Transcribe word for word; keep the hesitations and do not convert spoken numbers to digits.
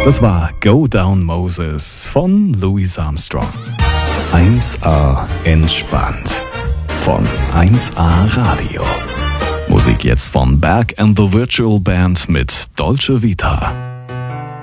Das war Go Down Moses von Louis Armstrong. eins A entspannt von eins A Radio. Musik jetzt von Berg and the Virtual Band mit Dolce Vita.